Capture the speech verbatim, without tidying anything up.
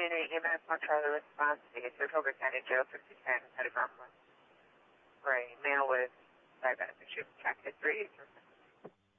County E M S one Charlie response to October County Jail fifty ten, Pettigrew. For a male with diabetic issue. Track history.